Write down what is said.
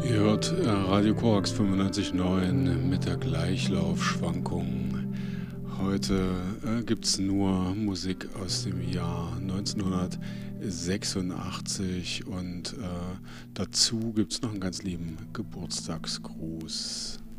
Ihr hört Radio Korax 95.9 mit der Gleichlaufschwankung. Heute gibt es nur Musik aus dem Jahr 1986 und dazu gibt es noch einen ganz lieben Geburtstagsgruß.